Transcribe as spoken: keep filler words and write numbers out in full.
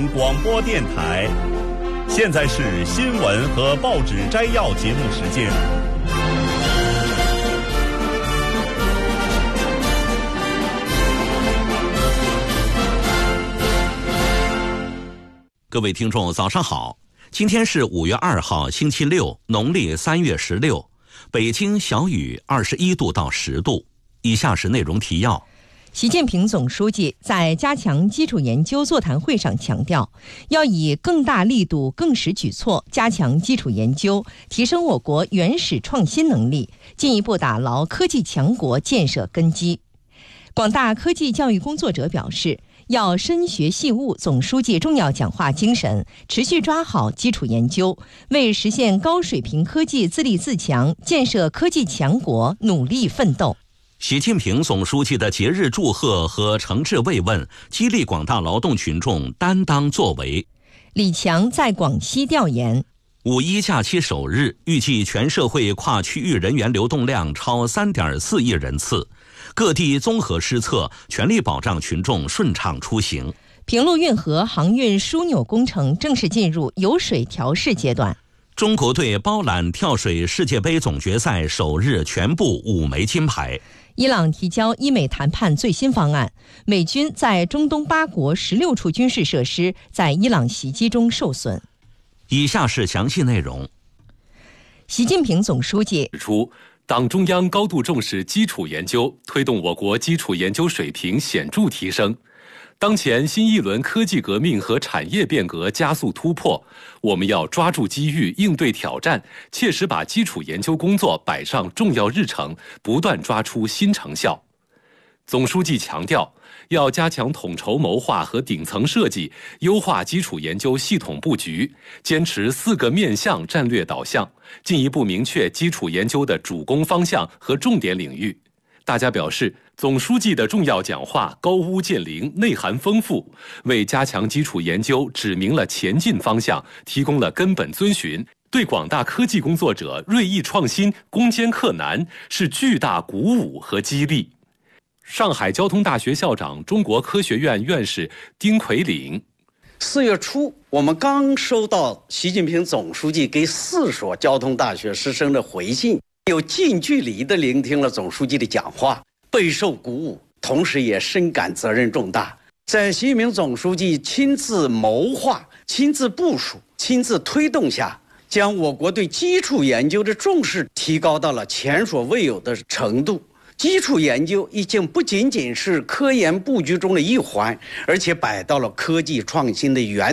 广播电台。现在是新闻和报纸摘要节目时间。 各位听众早上好，今天是五月二号星期六，农历三月十六，北京小雨二十一度到十度。以下是内容提要。 习近平总书记在加强基础研究座谈会上强调，要以更大力度、更实举措加强基础研究，提升我国原始创新能力，进一步打牢科技强国建设根基。广大科技教育工作者表示，要深学细悟总书记重要讲话精神，持续抓好基础研究，为实现高水平科技自立自强、建设科技强国努力奋斗。 习近平总书记的节日祝贺和诚挚慰问，激励广大劳动群众担当作为。 李强在广西调研。 五一假期首日，预计全社会跨区域人员流动量超 三点四亿人次，各地综合施策，全力保障群众顺畅出行。 平陆运河航运枢纽工程正式进入油水调试阶段。 中国队包揽跳水世界杯总决赛首日全部五枚金牌。 伊朗提交伊美谈判最新方案，美军在中东八国十六处军事设施在伊朗袭击中受损。 以下是详细内容。 习近平总书记指出，党中央高度重视基础研究，推动我国基础研究水平显著提升。当前新一轮科技革命和产业变革加速突破，我们要抓住机遇，应对挑战，切实把基础研究工作摆上重要日程，不断抓出新成效。总书记强调，要加强统筹谋划和顶层设计，优化基础研究系统布局，坚持四个面向战略导向，进一步明确基础研究的主攻方向和重点领域。大家表示，总书记的重要讲话高屋建瓴，内涵丰富，为加强基础研究指明了前进方向，提供了根本遵循，对广大科技工作者锐意创新、攻坚克难是巨大鼓舞和激励。上海交通大学校长、中国科学院院士丁奎岭： 四月初，我们刚收到习近平总书记给四所交通大学师生的回信，有近距离地聆听了总书记的讲话，备受鼓舞，同时也深感责任重大。在习近平总书记亲自谋划、亲自部署、亲自推动下，将我国对基础研究的重视提高到了前所未有的程度。基础研究已经不仅仅是科研布局中的一环，而且摆到了科技创新的源